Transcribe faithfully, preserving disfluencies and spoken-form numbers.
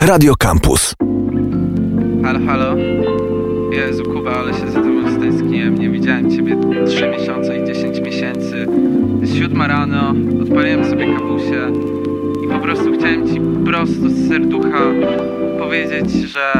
Radio Campus. Halo, halo. Jezu, Kuba, ale się za tobą stęskniłem. Nie widziałem ciebie trzy miesiące i dziesięć miesięcy. Jest siódma rano, odpaliłem sobie kawusię i po prostu chciałem ci prosto z serducha powiedzieć, że